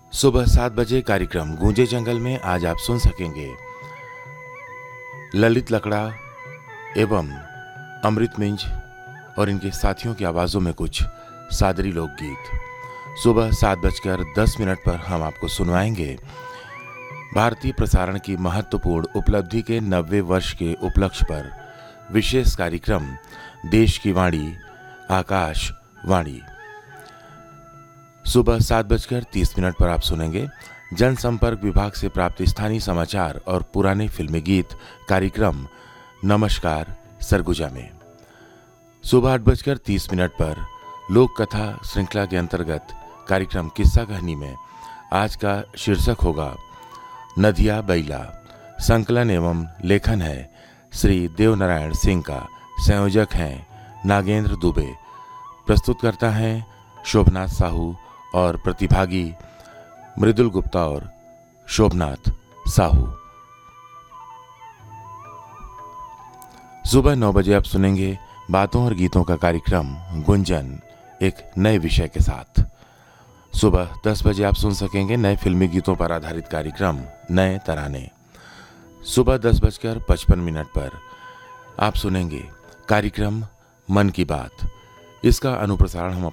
सुबह 7 बजे कार्यक्रम गूंजे जंगल में आज आप सुन सकेंगे ललित लकड़ा एवं अमृत मिंज और इनके साथियों की आवाज़ों में कुछ सादरी लोकगीत। सुबह 7:10 पर हम आपको सुनवाएंगे भारतीय प्रसारण की महत्वपूर्ण उपलब्धि के 90वें वर्ष के उपलक्ष्य पर विशेष कार्यक्रम देश की वाणी आकाशवाणी। सुबह 7:30 पर आप सुनेंगे जनसंपर्क विभाग से प्राप्त स्थानीय समाचार और पुराने फिल्मी गीत कार्यक्रम नमस्कार सरगुजा में। सुबह 8:30 पर लोक कथा श्रृंखला के अंतर्गत कार्यक्रम किस्सा कहानी में आज का शीर्षक होगा नदिया बैला। संकलन एवं लेखन है श्री देवनारायण सिंह का, संयोजक हैं नागेंद्र दुबे, प्रस्तुतकर्ता हैं शोभनाथ साहू और प्रतिभागी मृदुल गुप्ता और शोभनाथ साहू। सुबह 9 बजे आप सुनेंगे बातों और गीतों का कार्यक्रम गुंजन, एक नए विषय के साथ। सुबह 10 बजे आप सुन सकेंगे नए फिल्मी गीतों पर आधारित कार्यक्रम नए तराने। सुबह 10:55 पर आप सुनेंगे कार्यक्रम मन की बात। इसका अनुप्रसारण हम